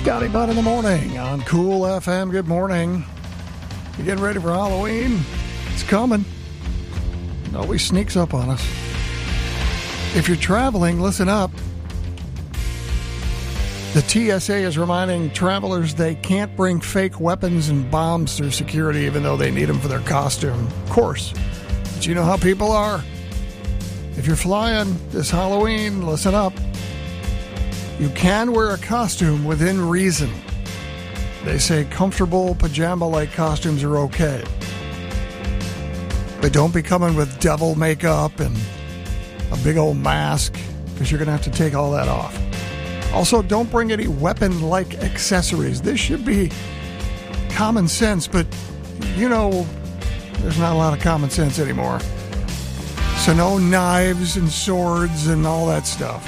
Scotty Butt in the morning on Cool FM. Good morning. You getting ready for Halloween? It's coming. It always sneaks up on us. If you're traveling, listen up. The TSA is reminding travelers they can't bring fake weapons and bombs through security even though they need them for their costume. Of course. But you know how people are. If you're flying this Halloween, listen up. You can wear a costume within reason. They say comfortable pajama-like costumes are okay. But don't be coming with devil makeup and a big old mask, because you're going to have to take all that off. Also, don't bring any weapon-like accessories. This should be common sense, but you know, there's not a lot of common sense anymore. So no knives and swords and all that stuff.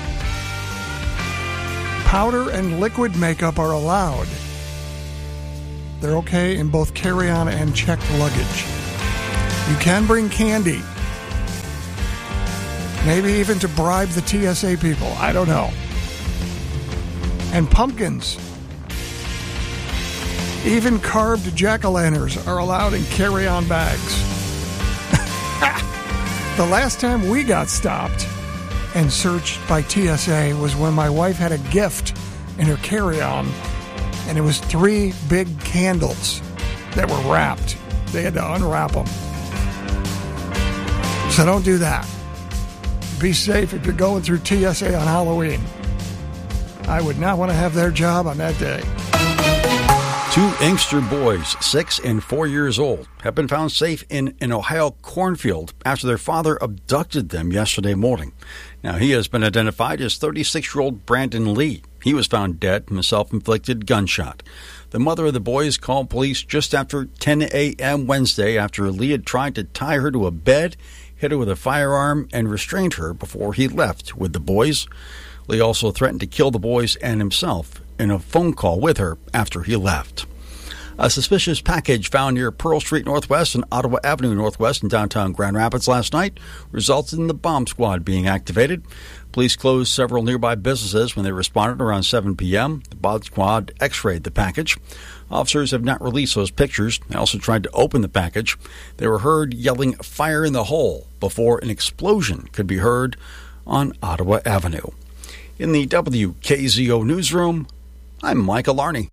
Powder and liquid makeup are allowed. They're okay in both carry-on and checked luggage. You can bring candy. Maybe even to bribe the TSA people. I don't know. And pumpkins. Even carved jack-o'-lanterns are allowed in carry-on bags. The last time we got stopped and searched by TSA was when my wife had a gift in her carry-on, and it was 3 big candles that were wrapped. They had to unwrap them. So don't do that. Be safe if you're going through TSA on Halloween. I would not want to have their job on that day. 2 youngster boys, 6 and 4 years old, have been found safe in an Ohio cornfield after their father abducted them yesterday morning. Now, he has been identified as 36-year-old Brandon Lee. He was found dead from a self-inflicted gunshot. The mother of the boys called police just after 10 a.m. Wednesday after Lee had tried to tie her to a bed, hit her with a firearm, and restrained her before he left with the boys. Lee also threatened to kill the boys and himself in a phone call with her after he left. A suspicious package found near Pearl Street Northwest and Ottawa Avenue Northwest in downtown Grand Rapids last night resulted in the bomb squad being activated. Police closed several nearby businesses when they responded around 7 p.m. The bomb squad x-rayed the package. Officers have not released those pictures. They also tried to open the package. They were heard yelling, "Fire in the hole," before an explosion could be heard on Ottawa Avenue. In the WKZO newsroom, I'm Michael Larney.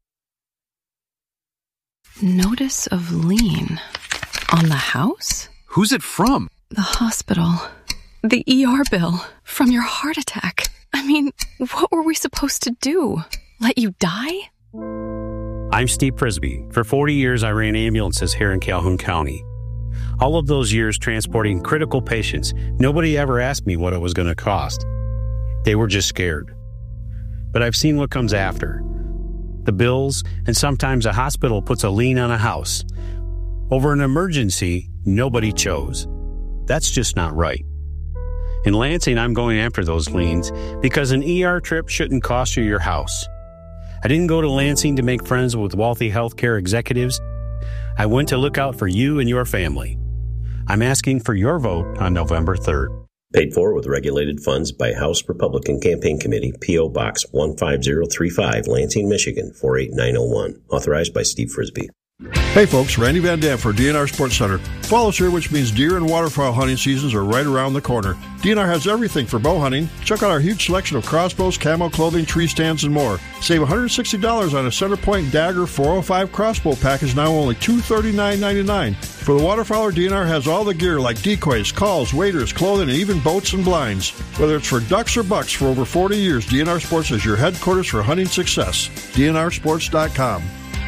Notice of lien on the house? Who's it from? The hospital. The ER bill from your heart attack. I mean, what were we supposed to do? Let you die? I'm Steve Prisby. For 40 years, I ran ambulances here in Calhoun County. All of those years transporting critical patients, nobody ever asked me what it was going to cost. They were just scared. But I've seen what comes after. The bills, and sometimes a hospital puts a lien on a house. Over an emergency nobody chose. That's just not right. In Lansing, I'm going after those liens because an ER trip shouldn't cost you your house. I didn't go to Lansing to make friends with wealthy healthcare executives. I went to look out for you and your family. I'm asking for your vote on November 3rd. Paid for with regulated funds by House Republican Campaign Committee, P.O. Box 15035, Lansing, Michigan, 48901. Authorized by Steve Frisby. Hey folks, Randy Van Dam for DNR Sports Center. Fall is here, which means deer and waterfowl hunting seasons are right around the corner. DNR has everything for bow hunting. Check out our huge selection of crossbows, camo clothing, tree stands, and more. Save $160 on a Centerpoint Dagger 405 crossbow package, now only $239.99. For the waterfowler, DNR has all the gear like decoys, calls, waders, clothing, and even boats and blinds. Whether it's for ducks or bucks, for over 40 years, DNR Sports is your headquarters for hunting success. DNRsports.com.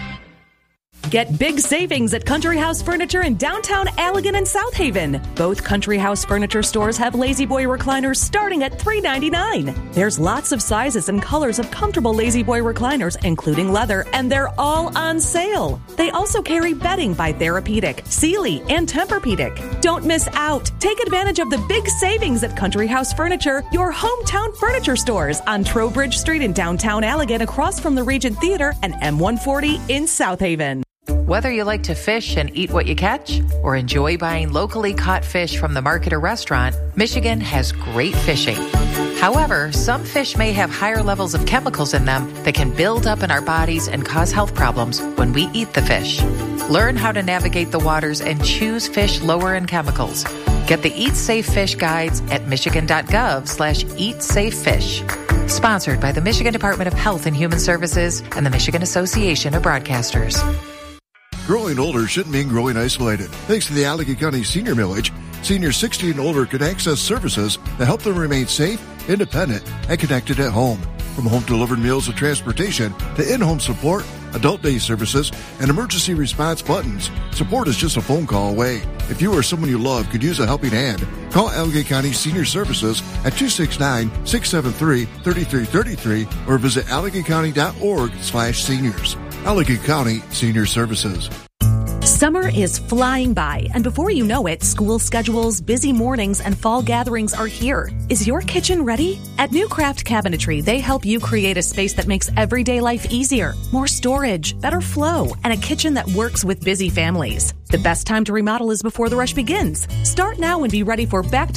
Get big savings at Country House Furniture in downtown Allegan and South Haven. Both Country House Furniture stores have La-Z-Boy recliners starting at $399. There's lots of sizes and colors of comfortable La-Z-Boy recliners, including leather, and they're all on sale. They also carry bedding by Therapeutic, Sealy, and Tempur-Pedic. Don't miss out. Take advantage of the big savings at Country House Furniture, your hometown furniture stores on Trowbridge Street in downtown Allegan, across from the Regent Theater and M140 in South Haven. Whether you like to fish and eat what you catch or enjoy buying locally caught fish from the market or restaurant, Michigan has great fishing. However, some fish may have higher levels of chemicals in them that can build up in our bodies and cause health problems when we eat the fish. Learn how to navigate the waters and choose fish lower in chemicals. Get the Eat Safe Fish guides at michigan.gov/eatsafefish. Sponsored by the Michigan Department of Health and Human Services and the Michigan Association of Broadcasters. Growing older shouldn't mean growing isolated. Thanks to the Allegheny County Senior Millage, seniors 60 and older can access services that help them remain safe, independent, and connected at home. From home-delivered meals and transportation to in-home support, adult day services, and emergency response buttons, support is just a phone call away. If you or someone you love could use a helping hand, call Allegheny County Senior Services at 269-673-3333 or visit AlleghenyCounty.org/seniors. Allegheny County Senior Services. Summer is flying by, and before you know it, school schedules, busy mornings, and fall gatherings are here. Is your kitchen ready? At New Craft Cabinetry, they help you create a space that makes everyday life easier, more storage, better flow, and a kitchen that works with busy families. The best time to remodel is before the rush begins. Start now and be ready for back to